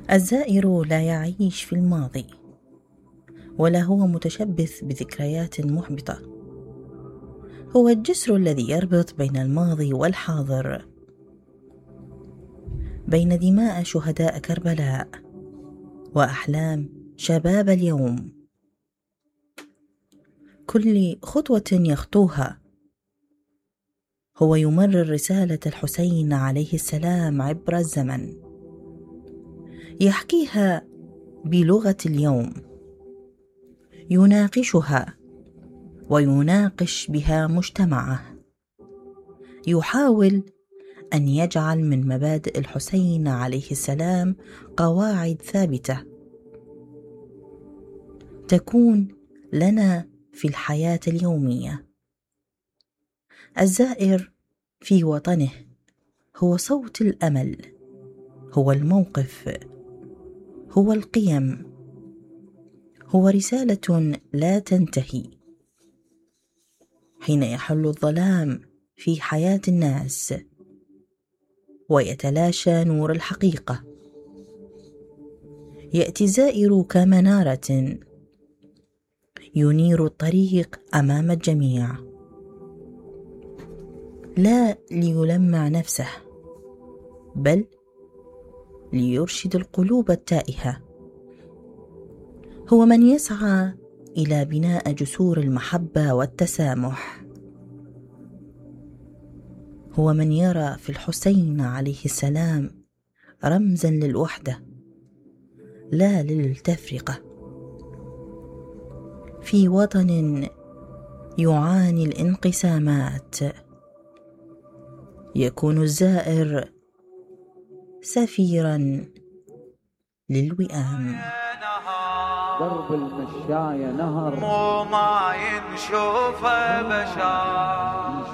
الزائر لا يعيش في الماضي، ولا هو متشبث بذكريات محبطة. هو الجسر الذي يربط بين الماضي والحاضر، بين دماء شهداء كربلاء وأحلام شباب اليوم. كل خطوة يخطوها هو يمرر رسالة الحسين عليه السلام عبر الزمن، يحكيها بلغة اليوم، يناقشها ويناقش بها مجتمعه، يحاول أن يجعل من مبادئ الحسين عليه السلام قواعد ثابتة تكون لنا في الحياة اليومية. الزائر في وطنه هو صوت الأمل، هو الموقف، هو القيم، هو رسالة لا تنتهي. حين يحل الظلام في حياة الناس ويتلاشى نور الحقيقة، يأتي الزائر كمنارة ينير الطريق أمام الجميع، لا ليلمع نفسه بل ليرشد القلوب التائهة. هو من يسعى إلى بناء جسور المحبة والتسامح، هو من يرى في الحسين عليه السلام رمزا للوحدة لا للتفرقة. في وطن يعاني الانقسامات يكون الزائر سفيرا للوئام. درب المشاية نهر مو ما ينشوفه بشر.